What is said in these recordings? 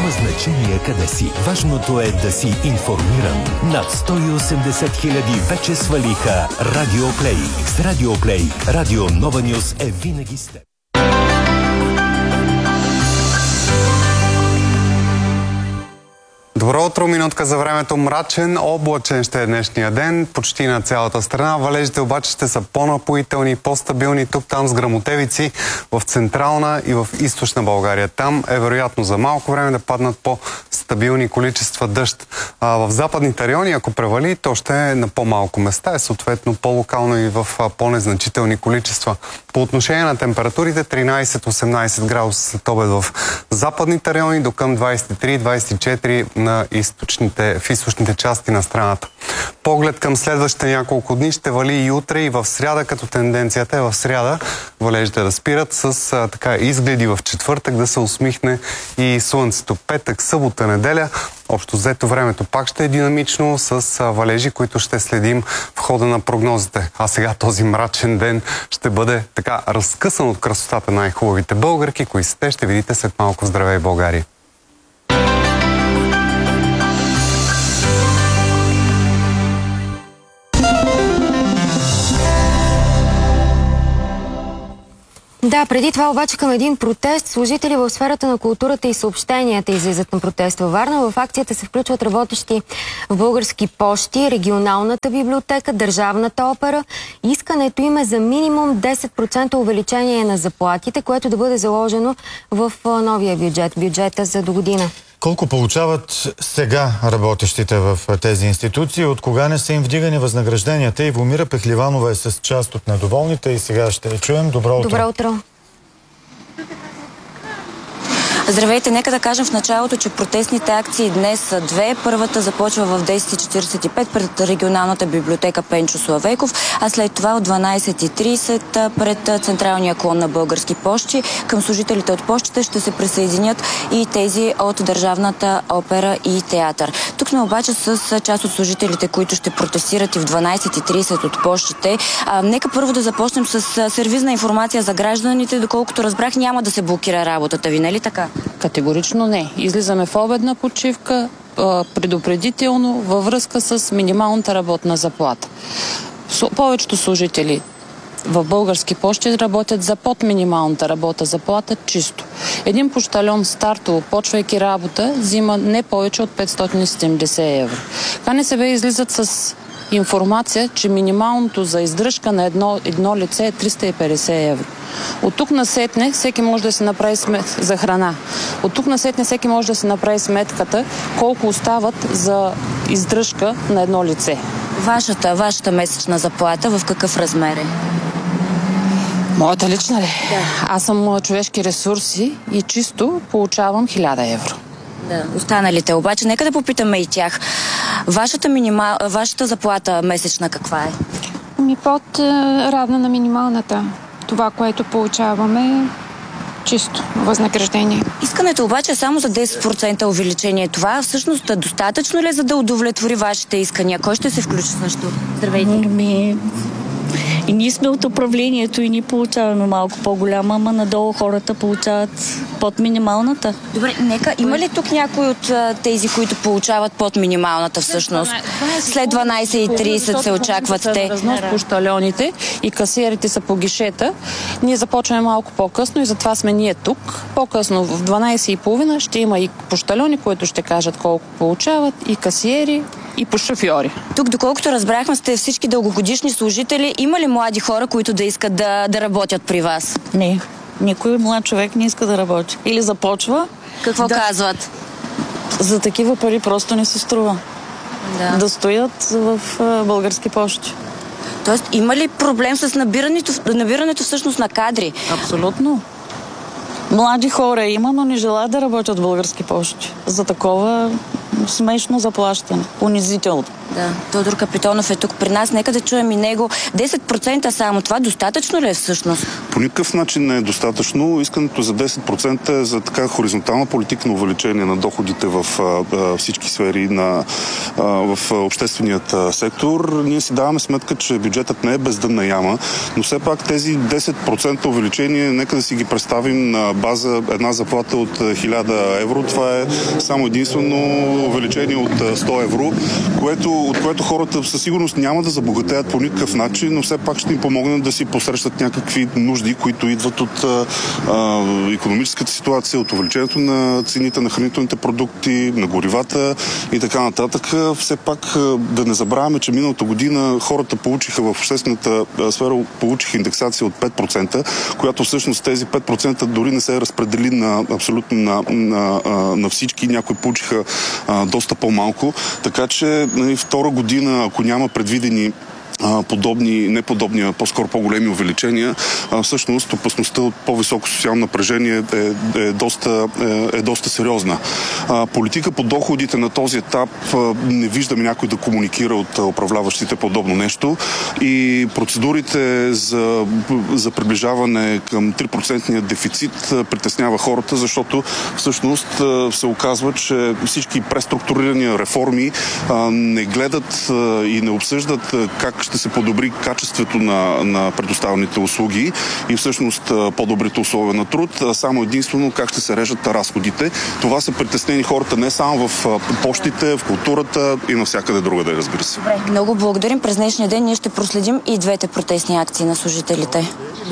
Няма значение къде си. Важното е да си информиран. Над 180 хиляди вече свалиха Радио Плей. С Радио Плей, Радио Нова Нюс е винаги с теб. Добро утро, минутка за времето. Мрачен, облачен ще е днешния ден, почти на цялата страна. Валежите обаче ще са по-напоителни, по-стабилни тук-там с гръмотевици в централна и в източна България. Там е вероятно за малко време да паднат по-стабилни количества дъжд. В западните райони, ако превали, то ще е на по-малко места, е съответно по-локално и в по-незначителни количества. По отношение на температурите, 13-18 градуса след обед в западните райони, до към 23-24 в източните части на страната. Поглед към следващите няколко дни ще вали и утре, и в сряда, като тенденцията е в сряда валежите да спират с така изгледи в четвъртък да се усмихне и слънцето. Петък, събота, неделя, общо взето времето пак ще е динамично с валежи, които ще следим в хода на прогнозите. А сега този мрачен ден ще бъде така разкъсан от красотата на най-хубавите българки, кои са те, ще видите след малко в Здравей България. Да, преди това обаче към един протест. Служители в сферата на културата и съобщенията излизат на протест във Варна. В акцията се включват работещи в Български пощи, регионалната библиотека, Държавната опера. Искането им е за минимум 10% увеличение на заплатите, което да бъде заложено в новия бюджета за до година. Колко получават сега работещите в тези институции? От кога не са им вдигани възнагражденията? Ивомира Пехливанова е с част от недоволните и сега ще я чуем. Добро утро! Добро утро! Здравейте, нека да кажем в началото, че протестните акции днес са две. Първата започва в 10:45 пред регионалната библиотека Пенчо Славейков, а след това от 12:30 пред централния клон на Български пощи. Към служителите от пощите ще се присъединят и тези от Държавната опера и театър. Тук сме обаче с част от служителите, които ще протестират и в 12:30 от пощите. Нека първо да започнем с сервизна информация за гражданите. Доколкото разбрах, няма да се блокира работата ви, нали така? Категорично не. Излизаме в обедна почивка, предупредително във връзка с минималната работна заплата. Повечето служители в Български пощи работят за под минималната работна заплата чисто. Един пощальон стартово, почвайки работа, взима не повече от 570 евро. КНСБ излизат с информация, че минималното за издръжка на едно лице е 350 евро. От тук насетне всеки може да си направи сметка за храна. От тук насетне всеки може да си направи сметката колко остават за издръжка на едно лице. Вашата месечна заплата в какъв размер е? Моята лична ли? Да. Аз съм човешки ресурси и чисто получавам 1000 евро. Да, останалите обаче, нека да попитаме и тях. Вашата заплата месечна каква е? Под равна на минималната. Това, което получаваме чисто възнаграждение. Искането обаче е само за 10% увеличение. Това всъщност достатъчно ли, за да удовлетвори вашите искания? Кой ще се включи също? Здравейте. И ние сме от управлението и ние получаваме малко по-голяма, ама надолу хората получават под минималната. Добре, има ли тук някой от тези, които получават под минималната всъщност? След 12:30 се очакват те. Пощальоните и касиерите са по гишета. Ние започваме малко по-късно и затова сме ние тук. По-късно в 12:30 ще има и пощальони, които ще кажат колко получават, и касиери, и по шофьори. Тук, доколкото разбрахме, сте всички дългогодишни служители. Има ли млади хора, които да искат да работят при вас? Не. Никой млад човек не иска да работи. Или започва. Какво казват? За такива пари просто не се струва. Да стоят в Български пощи. Тоест, има ли проблем с набирането всъщност на кадри? Абсолютно. Млади хора има, но не желаят да работят в Български пощи. За такова смешно заплащане. Унизително. Да, Тодор Капитонов е тук при нас. Нека да чуем и него. 10% само. Това достатъчно ли е всъщност? по никакъв начин не е достатъчно. Искането за 10% е за така хоризонтална политика на увеличение на доходите в всички сфери в общественият сектор. Ние си даваме сметка, че бюджетът не е бездънна яма, но все пак тези 10% увеличение, нека да си ги представим на база една заплата от 1000 евро. Това е само единствено увеличение от 100 евро, от което хората със сигурност няма да забогатеят по никакъв начин, но все пак ще им помогнат да си посрещат някакви нужди, които идват от икономическата ситуация, от увеличението на цените на хранителните продукти, на горивата и така нататък. Все пак да не забравяме, че миналата година хората получиха в обществената сфера индексация от 5%, която всъщност тези 5% дори не се разпредели абсолютно на всички. Някои получиха доста по-малко. Така че втора година, ако няма предвидени не подобни, а по-скоро по-големи увеличения, всъщност опасността от по-високо социално напрежение е доста сериозна. Политика по доходите на този етап не виждаме някой да комуникира от управляващите подобно нещо и процедурите за приближаване към 3% дефицит притеснява хората, защото всъщност се оказва, че всички преструктурирани реформи не гледат и не обсъждат как ще се подобри качеството на предоставените услуги и всъщност по-добрите условия на труд, само единствено как ще се режат разходите. Това са притеснени хората не само в пощите, в културата и навсякъде другаде, разбира се. Добре, много благодарим. През днешния ден ние ще проследим и двете протестни акции на служителите.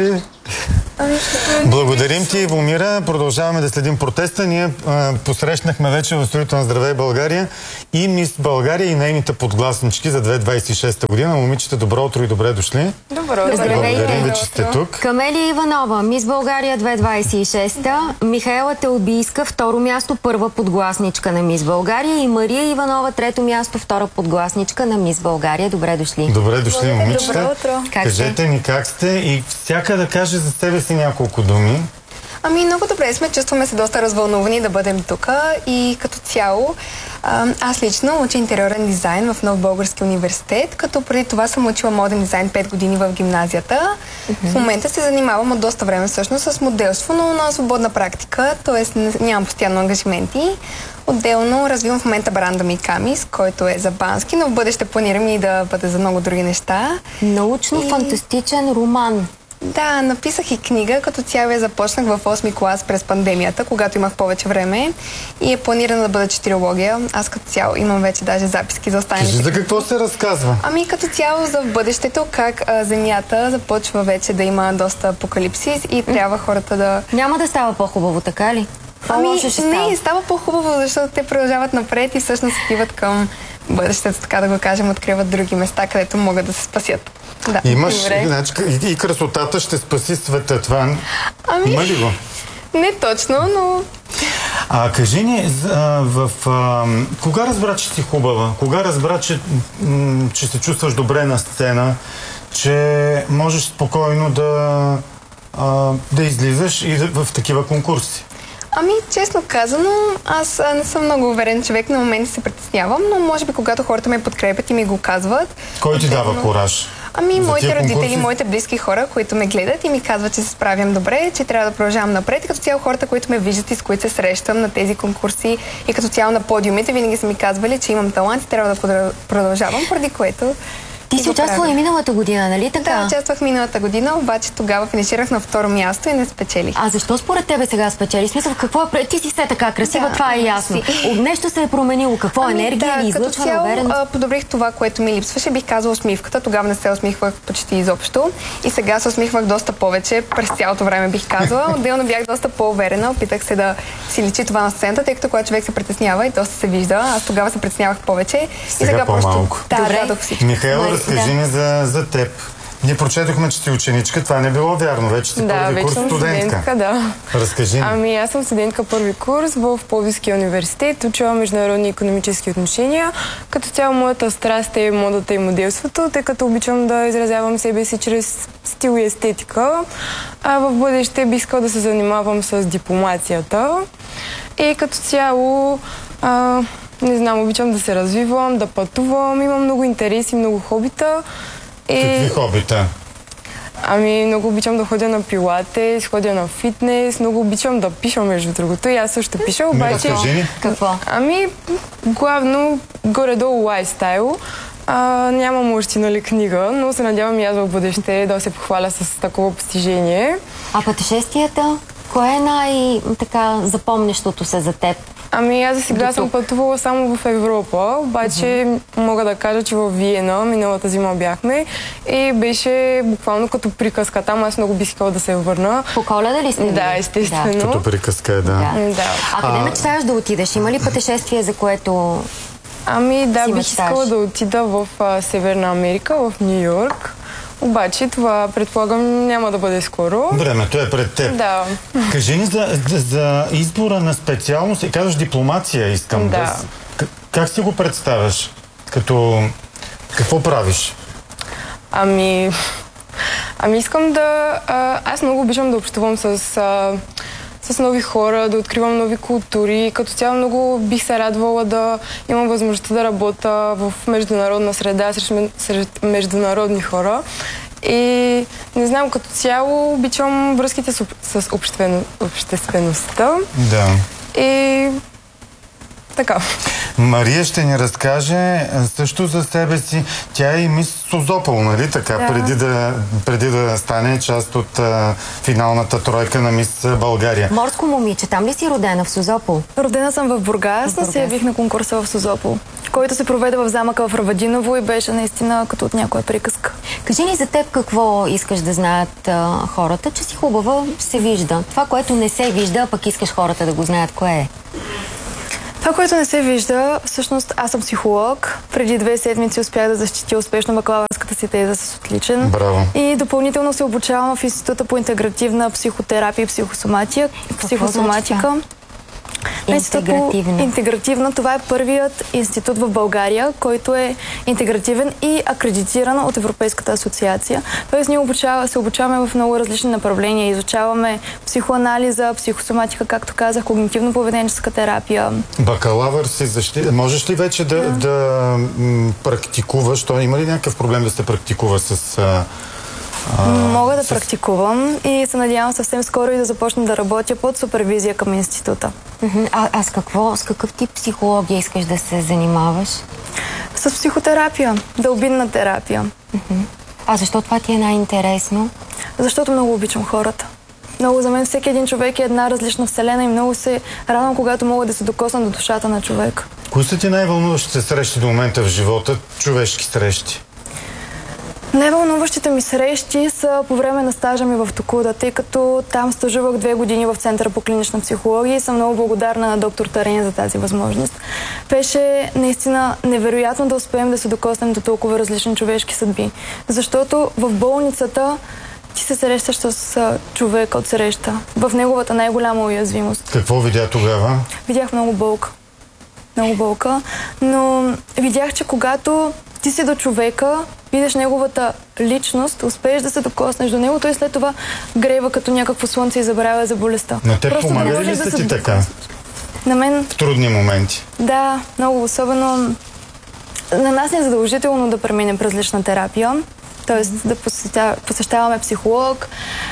Благодарим ти, Ивомира. Продължаваме да следим протеста. Ние посрещнахме вече в студиото на Здравей България и Мис България и нейните подгласнички за 2026 година. Момичета, добро утро и добре дошли. Добро утро. Благодарим ви, че сте тук. Камелия Иванова, Мис България 2026. Михаела Телбийска, второ място, първа подгласничка на Мис България и Мария Иванова, трето място, втора подгласничка на Мис България. Добре дошли. Добре дошли, момичета. Добро утро. Кажете ни как сте и всяка да каже за себе си няколко думи. Много добре сме, чувстваме се доста развълнувани да бъдем тук и като цяло аз лично уча интериорен дизайн в Нов български университет, като преди това съм учила моден дизайн 5 години в гимназията. В момента се занимавам от доста време всъщност с моделство, но на свободна практика, т.е. нямам постоянно ангажименти. Отделно развивам в момента бранда ми Камис, който е за Бански, но в бъдеще планирам и да бъде за много други неща. Научно-фантастичен роман. Да, написах и книга, като цяло я започнах в 8-ми клас през пандемията, когато имах повече време и е планирана да бъде 4-логия. Аз като цяло имам вече даже записки за останалите. Кажи, за какво се разказва? Като цяло за бъдещето, как Земята започва вече да има доста апокалипсис и трябва хората да... Няма да става по-хубаво, така ли? Не, става по-хубаво, защото те продължават напред и всъщност отиват към бъдещето, така да го кажем, откриват други места, където могат да се спасят. Да. Имаш, значи, и красотата ще спаси света, това има ли го? Не точно, но... Кажи ни, кога разбра, че си хубава? Кога разбра, че се чувстваш добре на сцена, че можеш спокойно да излизаш и в такива конкурси? Честно казано, аз не съм много уверен човек, на моменти се притеснявам, но може би когато хората ме подкрепят и ми го казват... Кой ти дава кураж? Моите родители, моите близки хора, които ме гледат и ми казват, че се справям добре, че трябва да продължавам напред. И като цяло хората, които ме виждат и с които се срещам на тези конкурси и като цяло на подиумите, винаги са ми казвали, че имам талант и трябва да продължавам, поради което... Ти си участвала и миналата година, нали така? Да, участвах миналата година, обаче тогава финиширах на второ място и не спечелих. А защо според тебе сега спечели? Смисъл, какво е пред? Ти си все така красива, това е ясно. Нещо се е променило. Какво енергия ли излъчва, увереност? Подобрих това, което ми липсваше. Бих казала усмивката. Тогава не се усмихвах почти изобщо. И сега се усмихвах доста повече. През цялото време бих казала. Отделно бях доста по-уверена. Опитах се да си личи това на сцената, тъй като когато човек се притеснява и доста се вижда. Аз тогава се притеснявах повече. Сега по-малко. Дадох всичко. Михаела, разкажи ни за теб. Ние прочетохме, че си ученичка. Това не било вярно. Вече си първи курс студентка. Да. Разкажи ни. Аз съм студентка първи курс в Пловдивския университет. Учила международни икономически отношения. Като цяло моята страст е модата и моделството, тъй като обичам да изразявам себе си чрез стил и естетика. В бъдеще бих искала да се занимавам с дипломацията. И като цяло... не знам, обичам да се развивам, да пътувам, имам много интереси, много хобита. Какви хобита? Ами, много обичам да ходя на пилатес, ходя на фитнес, много обичам да пиша, между другото. И аз също пиша, обаче... Какво? Ами, главно, горе-долу лайфстайл. Нямам още, нали, книга, но се надявам и аз в бъдеще да се похваля с такова постижение. А пътешествията? Кое е най-така запомнящото се за теб? Ами аз за сега съм пътувала само в Европа, обаче мога да кажа, че в Виена миналата зима бяхме и беше буквално като приказка. Там аз много бих искала да се върна. По Коледа ли сте? Да, естествено. Да. Като приказка е, да. А къде мечтаеш да отидеш? Има ли пътешествие, за което Ами да, бих мечтаеш? искала да отида в Северна Америка, в Ню Йорк. Обаче това, предполагам, няма да бъде скоро. Времето е пред теб. Да. Кажи ни за избора на специалност. И казваш дипломация искам. Да. Как си го представяш? Какво правиш? Ами искам да... Аз много обичам да общувам с нови хора, да откривам нови култури. Като цяло много бих се радвала да имам възможността да работя в международна среда, сред международни хора. И не знам, като цяло обичам връзките с обществеността. Да. И така. Мария ще ни разкаже също за себе си. Тя е и мис Созопол, нали така? Да. Преди да стане част от финалната тройка на мис България. Морско момиче, там ли си родена, в Созопол? Родена съм в Бургас, но се явих на конкурса в Созопол, който се проведе в замъка в Равадиново и беше наистина като от някоя приказка. Кажи ни за теб какво искаш да знаят хората, че си хубава, се вижда. Това, което не се вижда, пък искаш хората да го знаят, кое е? Това, което не се вижда, всъщност аз съм психолог. Преди 2 седмици успях да защитя успешно бакалавърската си теза с отличен. Браво. И допълнително се обучавам в Института по интегративна психотерапия и психосоматика. Интегративна. Това е първият институт в България, който е интегративен и акредитиран от Европейската асоциация. Тоест ние се обучаваме в много различни направления. Изучаваме психоанализа, психосоматика, както казах, когнитивно-поведенческа терапия. Бакалавър си защита. Можеш ли вече да практикуваш? Има ли някакъв проблем да се практикува с... Мога да практикувам и се надявам съвсем скоро и да започна да работя под супервизия към института. А с какъв тип психология искаш да се занимаваш? С психотерапия, дълбинна терапия. А защо това ти е най-интересно? Защото много обичам хората. Много за мен всеки един човек е една различна вселена и много се радвам, когато мога да се докосна до душата на човек. Кои са ти най-вълнуващите срещи до момента в живота, човешки срещи? Най-вълнуващите ми срещи са по време на стажа ми в Токуда, тъй като там стажувах 2 години в Центъра по клинична психология и съм много благодарна на доктор Тареня за тази възможност. Беше наистина невероятно да успеем да се докоснем до толкова различни човешки съдби, защото в болницата ти се срещаш с човека от среща, в неговата най-голяма уязвимост. Какво видя тогава? Видях много болка, но видях, че когато ти си до човека, видиш неговата личност, успееш да се докоснеш до него, той след това грева като някакво слънце и забравя за болестта. На те помага ли са ти така? На мен... В трудни моменти? Да, много. Особено на нас не е задължително да преминем през лична терапия, т.е. да посещаваме психолог.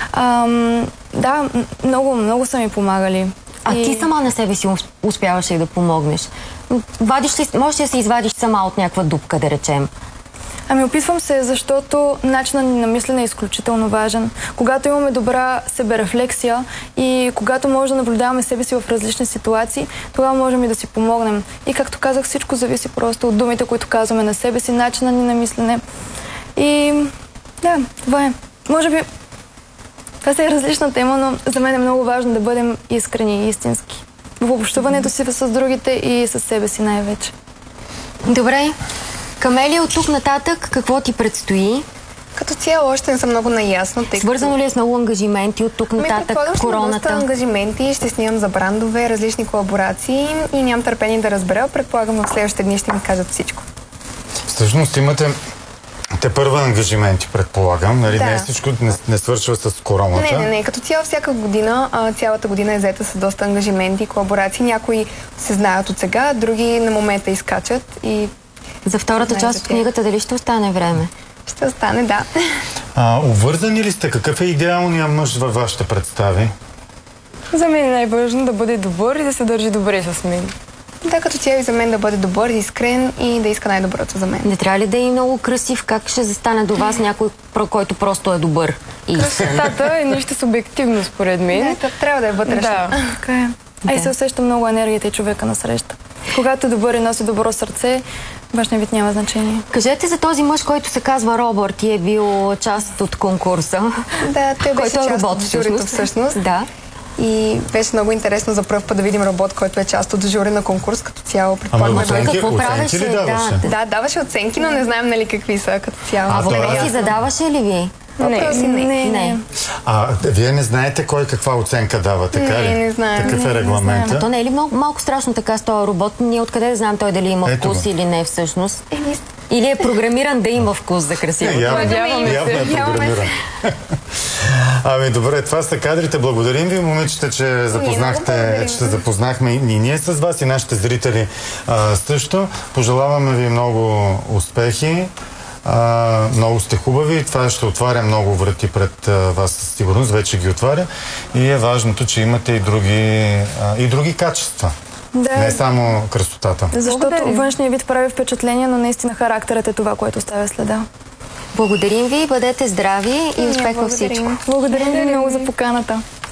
Да, много са ми помагали. А ти сама на себе си успяваш ли да помогнеш? Можеш ли да се извадиш сама от някаква дупка, да речем? Ами опитвам се, защото начинът ни на мислене е изключително важен. Когато имаме добра себерефлексия и когато може да наблюдаваме себе си в различни ситуации, тогава можем и да си помогнем. И както казах, всичко зависи просто от думите, които казваме на себе си, начинът ни на мислене. И да, това е. Може би това е различна тема, но за мен е много важно да бъдем искрени и истински в общуването си с другите и с себе си най-вече. Добре. Камелия, от тук нататък какво ти предстои? Като цяло още не съм много наясно. Свързано ли е с много ангажименти от тук нататък, короната? Доста ангажименти, ще снимам за брандове, различни колаборации и нямам търпение да разбера. Предполагам, в следващите дни ще ми кажат всичко. Всъщност имате те първа ангажименти, предполагам, нали? Да. Не всичко не свършва с короната. Не. Като цяло всяка година, цялата година е заета с доста ангажименти и колаборации. Някои се знаят от сега, други на момента изкачат и... За втората част от книгата дали ще остане време? Ще остане, да. Обвързани ли сте? Какъв е идеалният мъж във вашите представи? За мен е най-важно да бъде добър и да се държи добре с мен. Да, като цяло и за мен да бъде добър, искрен и да иска най-доброто за мен. Не трябва ли да е много красив? Как ще застане до вас някой, който просто е добър? Красотата е нещо субективно, според мен. Да, трябва да е вътрешно. Да, така е. А и се усеща много енергията и човека насреща. Когато е добър и носи добро сърце, външният вид няма значение. Кажете за този мъж, който се казва Робърт и е бил част от конкурса. Да, той беше част от журито всъщност. Да. И беше много интересно за пръв път да видим робот, който е част от жури на конкурс като цяло. Ама оценки ли даваше? Да, даваше оценки, но не знаем нали какви са като цяло. Въпроси задаваше ли ви? Не. Вие не знаете кой каква оценка дава, така ли? Не знаем. Такъв е регламента. То не е ли малко страшно така с този робот? Ние откъде да знаем той дали има вкус или не всъщност? Или е програмиран да има вкус за красиво? Явно е програмиран. Ами добре, това са кадрите. Благодарим ви, момичета, че се запознахме и ние с вас и нашите зрители също. Пожелаваме ви много успехи. Много сте хубави. Това ще отваря много врати пред вас със сигурност. Вече ги отваря. И е важното, че имате и други качества. Да. Не само красотата. Защото външният вид прави впечатление, но наистина характерът е това, което оставя следа. Благодарим ви, бъдете здрави и успех във всичко. Благодарим ви много за поканата.